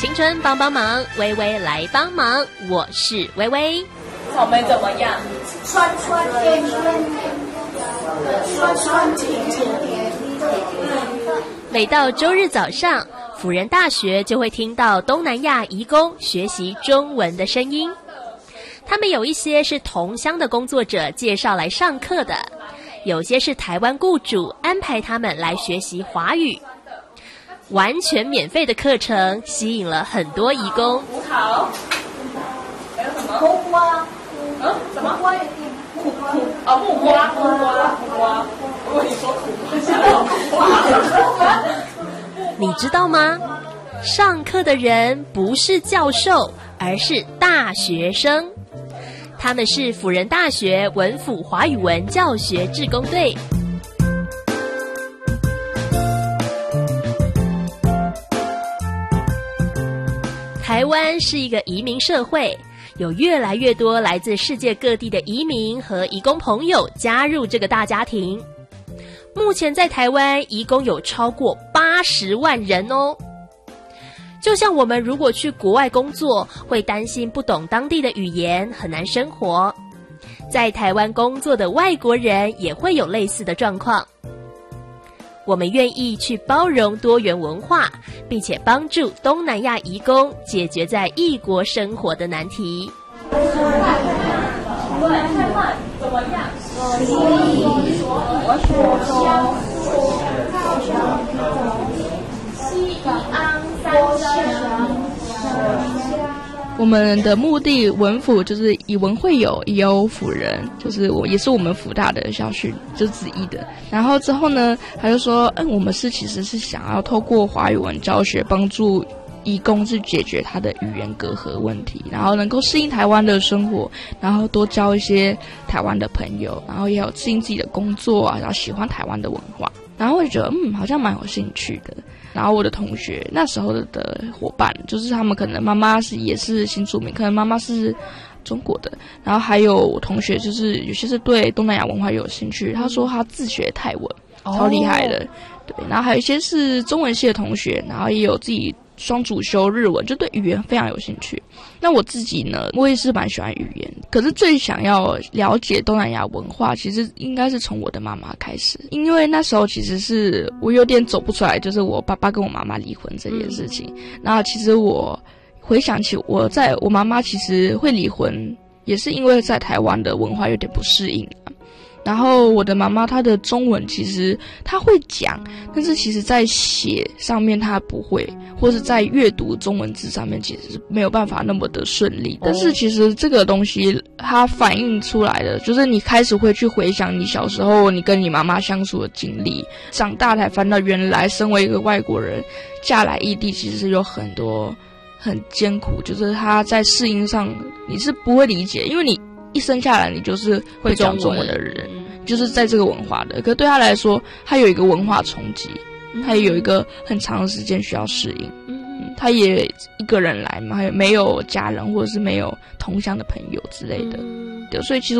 青春帮帮忙，微微来帮忙，我是微微。 草莓怎么样？ 酸酸甜甜，酸酸甜甜。 每到周日早上，辅仁大学就会听到东南亚移工学习中文的声音。他们有一些是同乡的工作者介绍来上课的，有些是台湾雇主安排他们来学习华语。完全免费的课程吸引了很多移工。 好，还有什么？ 苦瓜。 什么？ 苦瓜有点木瓜。如果你说苦瓜，想到苦瓜。 你知道吗？上课的人不是教授，而是大学生。他们是辅仁大学文辅华语文教学志工队。台湾是一个移民社会，有越来越多来自世界各地的移民和移工朋友加入这个大家庭。目前在台湾，移工有超过80万人哦。就像我们如果去国外工作，会担心不懂当地的语言，很难生活。在台湾工作的外国人也会有类似的状况。我们愿意去包容多元文化，并且帮助东南亚移工解决在异国生活的难题。 太慢，怎么样？ 我们的目的文辅就是以文会友，也有辅仁，就是也是我们辅大的校训就之一的。然后之后呢，他就说，我们其实是想要透过华语文教学帮助移工去解决他的语言隔阂问题，然后能够适应台湾的生活，然后多交一些台湾的朋友，然后也有适应自己的工作啊，然后喜欢台湾的文化。然后我就觉得好像蛮有兴趣的。然后我的同学那时候的伙伴，就是他们可能妈妈也是新住民，可能妈妈是中国的，然后还有同学就是有些是对东南亚文化有兴趣，他说他自学泰文，超厉害的。对，然后还有一些是中文系的同学，然后也有自己双主修日文，就对语言非常有兴趣。那我自己呢，我也是蛮喜欢语言，可是最想要了解东南亚文化，其实应该是从我的妈妈开始，因为那时候其实是我有点走不出来，就是我爸爸跟我妈妈离婚这件事情。然后其实我回想起我妈妈其实会离婚，也是因为在台湾的文化有点不适应。然后我的妈妈她的中文其实她会讲，但是其实在写上面她不会，或是在阅读中文字上面其实没有办法那么的顺利。但是其实这个东西它反映出来的就是你开始会去回想你小时候你跟你妈妈相处的经历，长大才翻到原来身为一个外国人嫁来异地其实是有很多很艰苦，就是她在适应上你是不会理解，因为你一生下来你就是会讲中文的人，就是在这个文化的，可对他来说他有一个文化冲击，他也有一个很长的时间需要适应。他也一个人来嘛，还有没有家人或者是没有同乡的朋友之类的。对，所以其实